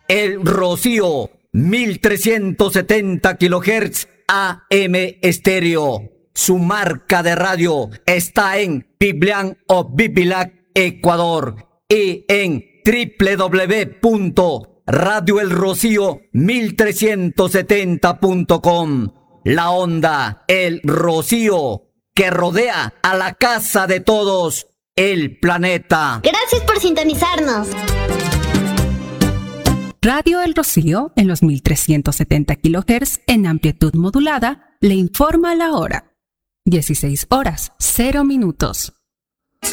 El Rocío, 1370 kHz AM estéreo. Su marca de radio está en Biblián o Bibilac, Ecuador, y en www.radioelrocío1370.com. La onda El Rocío, que rodea a la casa de todos, el planeta. Gracias por sintonizarnos. Radio El Rocío, en los 1370 kHz en amplitud modulada, le informa la hora. 16 horas, 0 minutos.